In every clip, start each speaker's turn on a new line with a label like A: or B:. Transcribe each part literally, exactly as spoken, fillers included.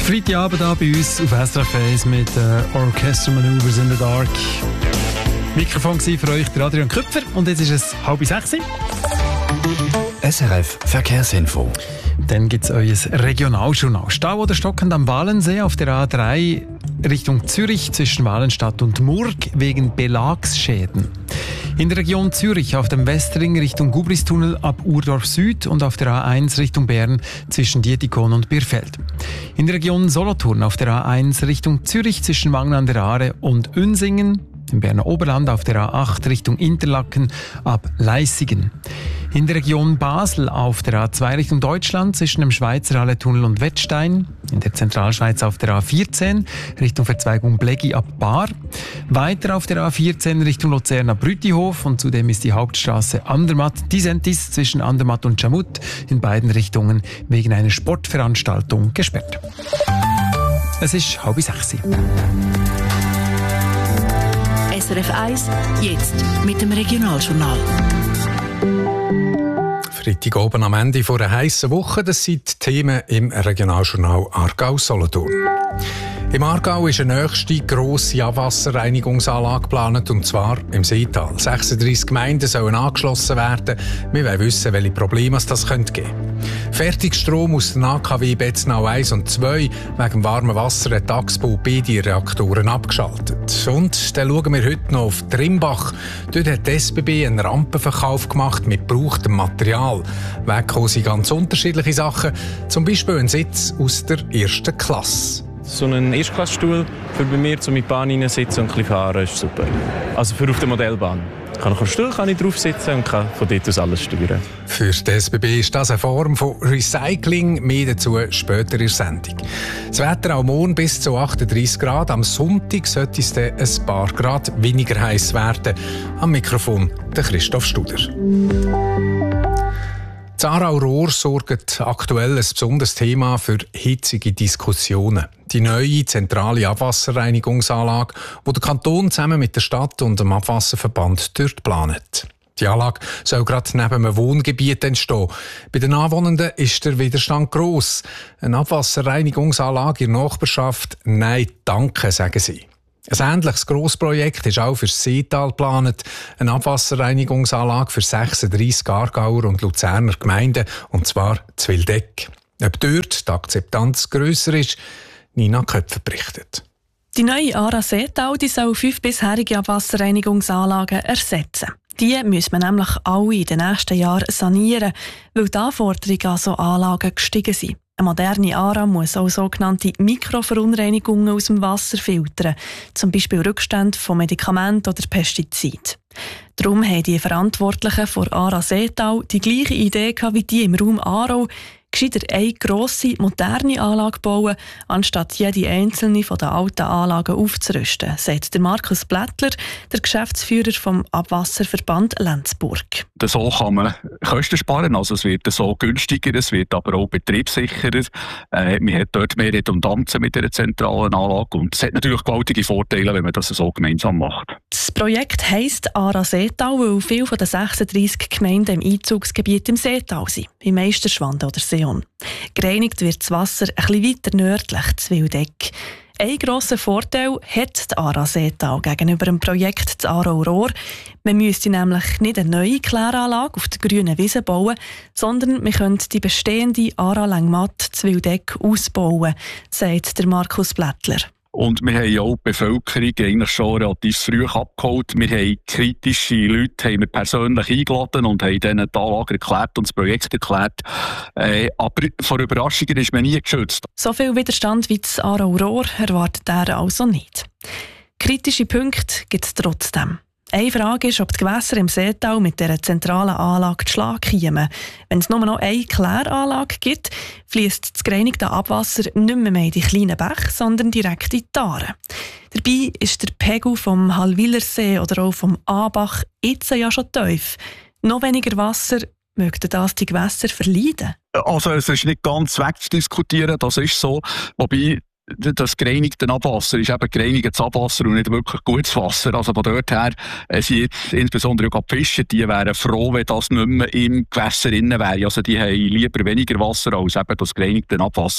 A: Freitagabend hier bei uns auf S R F eins mit äh, Orchestra Maneuvers in the Dark. Mikrofon war für euch der Adrian Köpfer und jetzt ist es halb sechs.
B: S R F Verkehrsinfo.
A: Dann gibt es euer Regionaljournal. Stau oder stockend am Walensee auf der A drei Richtung Zürich zwischen Walenstadt und Murg wegen Belagsschäden. In der Region Zürich auf dem Westring Richtung Gubristunnel ab Urdorf Süd und auf der A eins Richtung Bern zwischen Dietikon und Birfeld. In der Region Solothurn auf der A eins Richtung Zürich zwischen Wangen an der Aare und Unsingen. Im Berner Oberland auf der A acht Richtung Interlaken ab Leissigen. In der Region Basel auf der A zwei Richtung Deutschland zwischen dem Schweizer Halletunnel und Wettstein. In der Zentralschweiz auf der A vierzehn Richtung Verzweigung Bleggi ab Bar. Weiter auf der A vierzehn Richtung Luzern ab Brütihof und zudem ist die Hauptstraße Andermatt-Disentis zwischen Andermatt und Schamut in beiden Richtungen wegen einer Sportveranstaltung gesperrt. Es ist halb sechs.
C: S R F eins, jetzt mit dem Regionaljournal.
D: Freitag oben am Ende einer heissen Woche, das sind die Themen im Regionaljournal Aargau-Solothurn. Im Aargau ist eine nächste grosse Abwasserreinigungsanlage geplant, und zwar im Seetal. sechsunddreissig Gemeinden sollen angeschlossen werden. Wir wollen wissen, welche Probleme es das geben könnte. Fertigstrom aus den A K W Betznau eins und zwei wegen dem warmen Wasser hat die Axpo beide Reaktoren abgeschaltet. Und dann schauen wir heute noch auf Trimbach. Dort hat die S B B einen Rampenverkauf gemacht mit gebrauchtem Material. Weggekommen sind ganz unterschiedliche Sachen, zum Beispiel ein Sitz aus der ersten Klasse.
E: So einen Erstklassstuhl für bei mir, um in die Bahn reinsitzen und ein bisschen fahren, ist super. Also für auf der Modellbahn. Kann ich auf den Stuhl kann ich drauf sitzen und kann von dort aus alles steuern.
D: Für die S B B ist das eine Form von Recycling. Mehr dazu später in der Sendung. Das Wetter auch morgen bis zu achtunddreissig Grad. Am Sonntag sollte es dann ein paar Grad weniger heiß werden. Am Mikrofon der Christoph Studer. Das Aarau-Rohr sorgt aktuell ein besonderes Thema für hitzige Diskussionen. Die neue zentrale Abwasserreinigungsanlage, die der Kanton zusammen mit der Stadt und dem Abwasserverband dort plant. Die Anlage soll gerade neben einem Wohngebiet entstehen. Bei den Anwohnenden ist der Widerstand gross. Eine Abwasserreinigungsanlage in der Nachbarschaft? Nein, danke, sagen sie. Ein ähnliches Grossprojekt ist auch für das Seetal geplant. Eine Abwasserreinigungsanlage für sechsunddreissig Aargauer und Luzerner Gemeinden, und zwar zu Wildeck. Ob dort die Akzeptanz grösser ist, Nina Köpfer berichtet.
F: Die neue A R A Seetal die soll fünf bisherige Abwasserreinigungsanlagen ersetzen. Die muss man nämlich alle in den nächsten Jahren sanieren, weil die Anforderungen an so Anlagen gestiegen sind. Eine moderne A R A muss auch sogenannte Mikroverunreinigungen aus dem Wasser filtern, zum Beispiel Rückstände von Medikamenten oder Pestiziden. Darum haben die Verantwortlichen von A R A Seetal die gleiche Idee wie die im Raum Aarau, gescheiter eine grosse, moderne Anlage bauen, anstatt jede einzelne von den alten Anlagen aufzurüsten, sagt der Markus Blättler, der Geschäftsführer vom Abwasserverband Lenzburg.
G: So kann man Kosten sparen, also es wird so günstiger, es wird aber auch betriebssicherer. Äh, man hat dort mehr Redundanzen mit dieser zentralen Anlage und es hat natürlich gewaltige Vorteile, wenn man das so gemeinsam macht. Das
F: Projekt heisst A R A Seetal, weil viele von den sechsunddreissig Gemeinden im Einzugsgebiet im Seetal sind, im Meisterschwanden oder Seeon. Gereinigt wird das Wasser ein bisschen weiter nördlich, zu Wildeck. Ein grosser Vorteil hat die A R A Seetal gegenüber dem Projekt das Aarau-Rohr. Man müsste nämlich nicht eine neue Kläranlage auf der grünen Wiese bauen, sondern man könnte die bestehende A R A Längmatt zu Wildeck ausbauen, sagt der Markus Blättler.
G: Und wir haben ja auch die Bevölkerung eigentlich schon relativ früh abgeholt. Wir haben kritische Leute haben wir persönlich eingeladen und haben ihnen die Anlage erklärt und das Projekt erklärt. Äh, aber vor Überraschungen ist man nie geschützt.
F: So viel Widerstand wie das Aarau-Rohr erwartet er also nicht. Kritische Punkte gibt es trotzdem. Eine Frage ist, ob die Gewässer im Seetal mit dieser zentralen Anlage zu Schlag kommen. Wenn es nur noch eine Kläranlage gibt, fließt das gereinigte Abwasser nicht mehr, mehr in die kleinen Bäche, sondern direkt in die Aare. Dabei ist der Pegel vom Hallwilersee oder auch vom Aabach jetzt ja schon tief. Noch weniger Wasser möchten das die Gewässer verleiden.
G: Also es ist nicht ganz wegzudiskutieren, das ist so. Wobei das gereinigte Abwasser ist eben gereinigtes Abwasser und nicht wirklich gutes Wasser. Also von dort her äh, sind jetzt insbesondere auch die Fischer, die wären froh, wenn das nicht mehr im Gewässer innen wäre. Also die haben lieber weniger Wasser als eben das gereinigte Abwasser.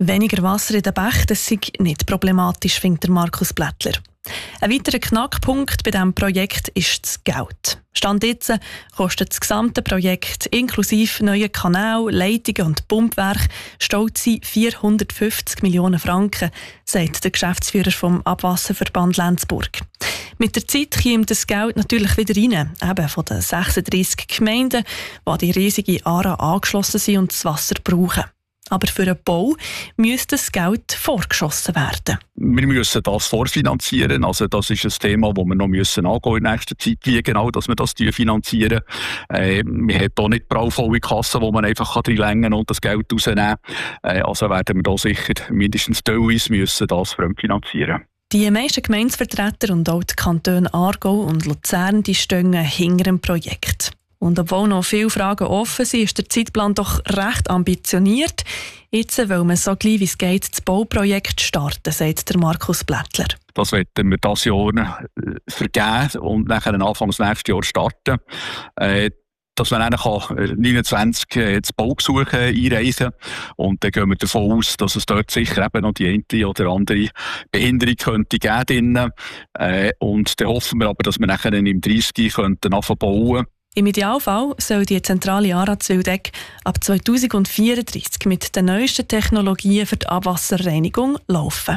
F: Weniger Wasser in den Bächen, das sei nicht problematisch, findet Markus Blättler. Ein weiterer Knackpunkt bei diesem Projekt ist das Geld. Stand jetzt kostet das gesamte Projekt inklusive neue Kanäle, Leitungen und Pumpwerk stolze vierhundertfünfzig Millionen Franken, sagt der Geschäftsführer vom Abwasserverband Lenzburg. Mit der Zeit kommt das Geld natürlich wieder rein, eben von den sechsunddreissig Gemeinden, die an die riesige A R A angeschlossen sind und das Wasser brauchen. Aber für einen Bau müsste das Geld vorgeschossen werden.
G: Wir müssen das vorfinanzieren. Also das ist ein Thema, das wir noch müssen angehen in nächster Zeit, wie genau, dass wir das finanzieren. Äh, wir haben hier nicht prallvolle Kassen, wo man einfach reinlängen und das Geld rausnehmen kann. Äh, also werden wir da sicher mindestens teilweise müssen das fremdfinanzieren.
F: Die meisten Gemeindevertreter und auch die Kantone Aargau und Luzern die stehen hinter dem Projekt. Und obwohl noch viele Fragen offen sind, ist der Zeitplan doch recht ambitioniert. Jetzt will man so gleich wie es geht das Bauprojekt starten, sagt der Markus Blättler.
G: Das werden wir dieses Jahr vergeben und nachher Anfangs nächstes Jahr starten. Äh, dass man dann neunundzwanzig das Baugesuch einreichen kann. Und dann gehen wir davon aus, dass es dort sicher eben noch die eine oder andere Behinderung könnte geben könnte. Und dann hoffen wir aber, dass wir nachher im dreißig anfangen bauen.
F: Im Idealfall soll die zentrale A R A Zwildeck ab zweitausendvierunddreissig mit den neuesten Technologien für die Abwasserreinigung laufen.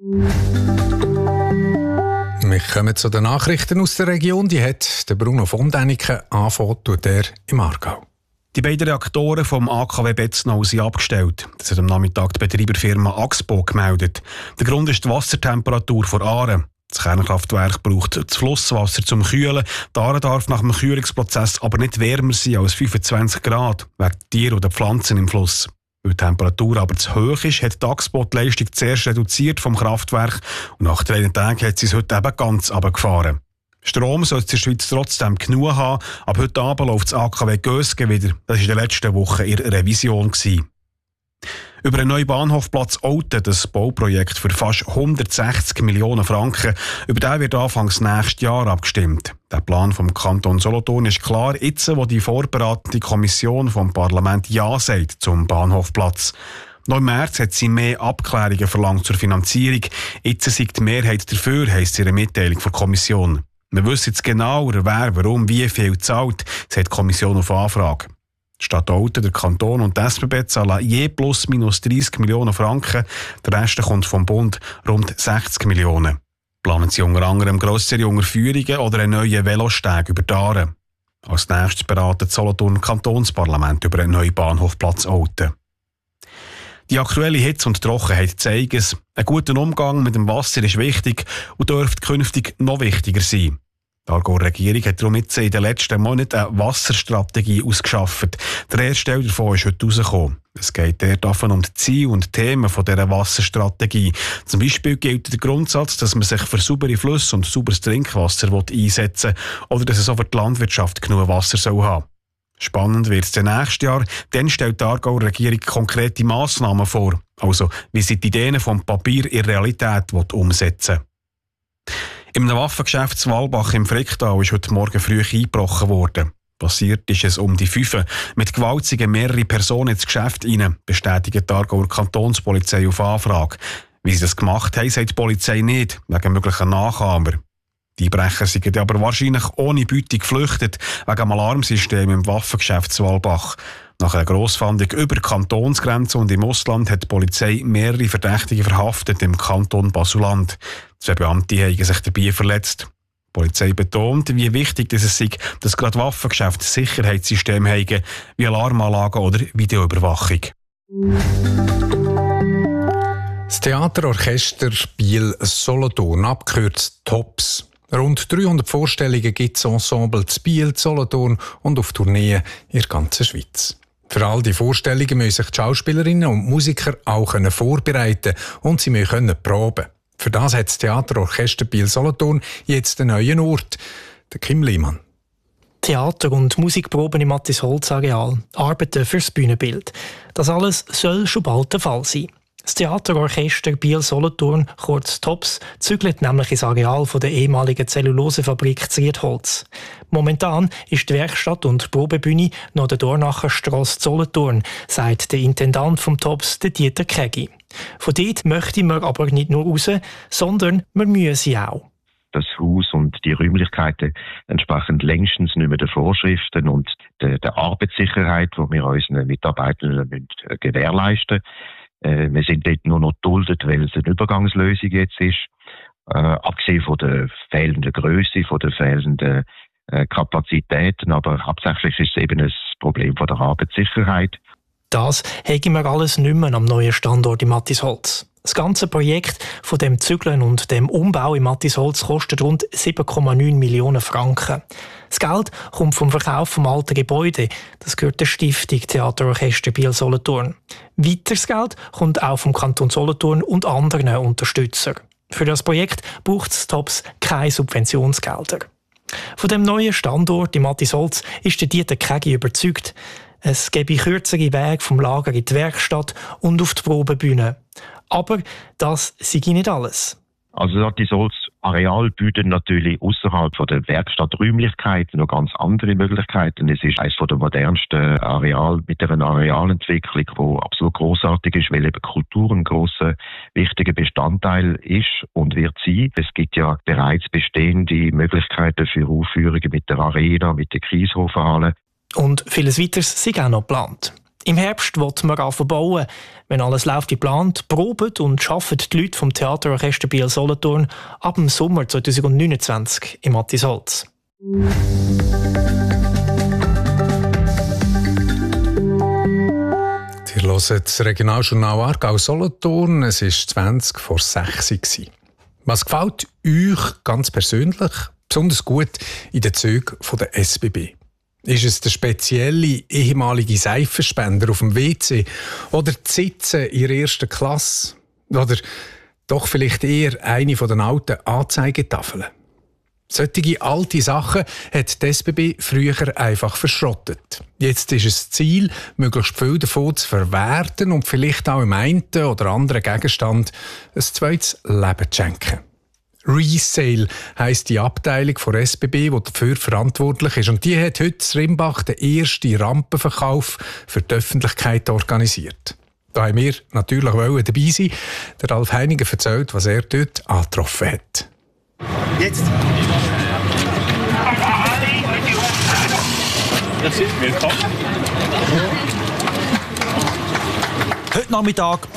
D: Wir kommen zu den Nachrichten aus der Region. Die hat der Bruno von Däniken angefangen, tut er im Aargau.
H: Die beiden Reaktoren vom A K W Betznau sind abgestellt. Das hat am Nachmittag die Betreiberfirma Axpo gemeldet. Der Grund ist die Wassertemperatur vor Aare. Das Kernkraftwerk braucht das Flusswasser zum Kühlen. Die Aare darf nach dem Kühlungsprozess aber nicht wärmer sein als fünfundzwanzig Grad, wegen der Tiere oder Pflanzen im Fluss. Weil die Temperatur aber zu hoch ist, hat die Axpo die Leistung zuerst reduziert vom Kraftwerk und nach drei Tagen hat sie es heute eben ganz runtergefahren. Strom soll es in der Schweiz trotzdem genug haben. Ab heute Abend läuft das A K W Gösgen wieder. Das war in der letzten Woche ihre Revision gewesen. Über einen neuen Bahnhofplatz Olten, das Bauprojekt für fast hundertsechzig Millionen Franken, über den wird anfangs nächstes Jahr abgestimmt. Der Plan vom Kanton Solothurn ist klar, jetzt, wo die vorberatende Kommission vom Parlament Ja sagt zum Bahnhofplatz. Noch im März hat sie mehr Abklärungen verlangt zur Finanzierung. Jetzt ist die Mehrheit dafür, heisst in einer Mitteilung der Kommission. Wir wissen jetzt genauer, wer, warum, wie viel zahlt, sagt die Kommission auf Anfrage. Die Stadt Olten, der Kanton und die S B B zahlen je plus minus dreissig Millionen Franken. Der Rest kommt vom Bund, rund sechzig Millionen. Planen sie unter anderem grossere Unterführungen oder einen neuen Velosteg über die Aare. Als nächstes beraten das Solothurn Kantonsparlament über einen neuen Bahnhofplatz Olten. Die aktuelle Hitze und Trockenheit zeigen es. Ein guter Umgang mit dem Wasser ist wichtig und dürfte künftig noch wichtiger sein. Die Aargauer Regierung hat darum jetzt in den letzten Monaten eine Wasserstrategie ausgeschafft. Der erste Teil davon ist heute rausgekommen. Es geht dort davon um die Ziele und Themen dieser Wasserstrategie. Zum Beispiel gilt der Grundsatz, dass man sich für saubere Flüsse und sauberes Trinkwasser einsetzen will oder dass es auch für die Landwirtschaft genug Wasser soll haben. Spannend wird es dann nächstes Jahr. Dann stellt die Aargauer Regierung konkrete Massnahmen vor. Also, wie sie die Ideen vom Papier in Realität umsetzen will. Im Waffengeschäft in Walbach im Fricktal ist heute Morgen früh eingebrochen worden. Passiert ist es um die fünf. Mit Gewalt sind mehrere Personen ins Geschäft hinein, bestätigt die Aargauer Kantonspolizei auf Anfrage. Wie sie das gemacht haben, sagt die Polizei nicht, wegen möglicher Nachahmer. Die Einbrecher sind aber wahrscheinlich ohne Beute geflüchtet, wegen dem Alarmsystem im Waffengeschäft in Walbach. Nach einer Grossfahndung über die Kantonsgrenze und im Ausland hat die Polizei mehrere Verdächtige verhaftet im Kanton Basel-Land. Zwei Beamte haben sich dabei verletzt. Die Polizei betont, wie wichtig es ist, dass gerade Waffengeschäfte Sicherheitssysteme haben, wie Alarmanlagen oder Videoüberwachung.
D: Das Theaterorchester Biel Solothurn, abgekürzt TOPS. Rund dreihundert Vorstellungen gibt es Ensemble zu Biel, Solothurn und auf Tourneen in der ganzen Schweiz. Für all die Vorstellungen müssen sich die Schauspielerinnen und Musiker auch vorbereiten und sie müssen proben. Für das hat das Theaterorchester Biel Solothurn jetzt einen neuen Ort, der Kim Lehmann.
I: Theater- und Musikproben im Mathis-Holz-Areal, Arbeiten fürs Bühnenbild. Das alles soll schon bald der Fall sein. Das Theaterorchester Biel-Solothurn, kurz TOPS, zügelt nämlich ins Areal der ehemaligen Zellulosefabrik Zriedholz. Momentan ist die Werkstatt und die Probebühne noch der Dornacherstrasse Solothurn, sagt der Intendant vom TOPS, der Dieter Kegi. Von dort möchte man aber nicht nur raus, sondern wir müssen auch.
J: Das Haus und die Räumlichkeiten entsprechen längstens nicht mehr den Vorschriften und der, der Arbeitssicherheit, die wir unseren Mitarbeitern müssen, äh, gewährleisten müssen. Äh, wir sind dort nur noch geduldet, weil es eine Übergangslösung jetzt ist. Äh, abgesehen von der fehlenden Größe, von der fehlenden äh, Kapazitäten, aber hauptsächlich ist es eben ein Problem von der Arbeitssicherheit.
I: Das hätten wir alles nicht mehr am neuen Standort in Mattisholz. Das ganze Projekt von dem Zügeln und dem Umbau in Mattisholz kostet rund sieben Komma neun Millionen Franken. Das Geld kommt vom Verkauf vom alten Gebäude. Das gehört der Stiftung Theaterorchester Biel-Solothurn. Weiteres Geld kommt auch vom Kanton Solothurn und anderen Unterstützern. Für das Projekt braucht es TOPS keine Subventionsgelder. Von dem neuen Standort in Mattisholz ist der Dieter Kegi überzeugt. Es gebe kürzere Wege vom Lager in die Werkstatt und auf die Probebühne. Aber das sei nicht alles.
J: Also das Areal bietet natürlich außerhalb der Werkstatträumlichkeiten noch ganz andere Möglichkeiten. Es ist eines der modernsten Areale mit einer Arealentwicklung, die absolut großartig ist, weil eben Kultur ein grosser, wichtiger Bestandteil ist und wird sein. Es gibt ja bereits bestehende Möglichkeiten für Aufführungen mit der Arena, mit der Kieshofhalle.
I: Und vieles weiteres sind auch noch geplant. Im Herbst will man anfangen bauen. Wenn alles läuft wie geplant, proben und arbeiten die Leute vom Theaterorchester Biel-Solothurn ab dem Sommer zwanzig neunundzwanzig in Mattisholz.
D: Ihr hört das Regionaljournal Aargau-Solothurn. Es war zwanzig vor sechs Uhr. Was gefällt euch ganz persönlich besonders gut in den Zügen der S B B? Ist es der spezielle ehemalige Seifenspender auf dem W C oder die Sitze in der ersten Klasse? Oder doch vielleicht eher eine von den alten Anzeigetafeln? Solche alte Sachen hat die S B B früher einfach verschrottet. Jetzt ist es Ziel, möglichst viel davon zu verwerten und vielleicht auch im einen oder anderen Gegenstand ein zweites Leben zu schenken. Resale heisst die Abteilung von S B B, die dafür verantwortlich ist. Und die hat heute in Rimbach den ersten Rampenverkauf für die Öffentlichkeit organisiert. Da haben wir natürlich dabei sein. Der Ralf Heininger erzählt, was er dort angetroffen hat.
K: Jetzt! Das ist willkommen. Heute Nachmittag